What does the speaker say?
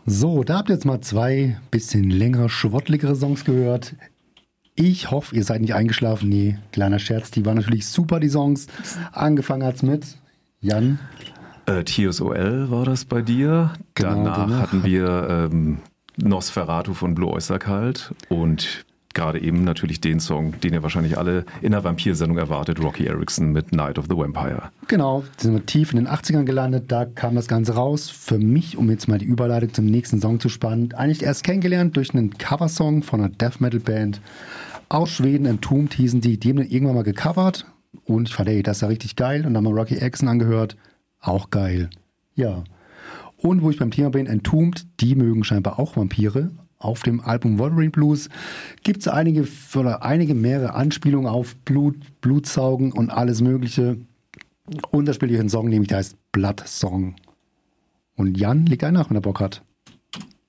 So, da habt ihr jetzt mal 2 bisschen längere, schwottligere Songs gehört. Ich hoffe, ihr seid nicht eingeschlafen. Nee, kleiner Scherz, die waren natürlich super, die Songs. Angefangen hat's mit Jan. TSOL war das bei dir. Genau, Danach hatten wir Nosferatu von Blue Oyster Cult und gerade eben natürlich den Song, den ihr wahrscheinlich alle in der Vampir-Sendung erwartet, Rocky Erickson mit Night of the Vampire. Genau, sind wir tief in den 80ern gelandet, da kam das Ganze raus. Für mich, um jetzt mal die Überleitung zum nächsten Song zu spannen, eigentlich erst kennengelernt durch einen Coversong von einer Death-Metal-Band aus Schweden, Entombed hießen die haben den irgendwann mal gecovert und ich fand, ey, das ist ja richtig geil und dann haben wir Rocky Erickson angehört, auch geil. Ja, und wo ich beim Thema bin, Entombed, die mögen scheinbar auch Vampire. Auf dem Album Wolverine Blues gibt es einige mehrere Anspielungen auf Blut, Blutsaugen und alles Mögliche. Und da spiele ich einen Song, nämlich der heißt Blood Song. Und Jan, leg ein nach, wenn er Bock hat.